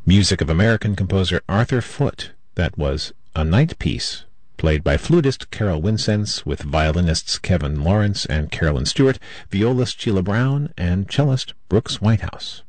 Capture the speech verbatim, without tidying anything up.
Music of American composer Arthur Foote. That was A Night Piece, played by flutist Carol Wincense with violinists Kevin Lawrence and Carolyn Stewart, violist Sheila Brown, and cellist Brooks Whitehouse.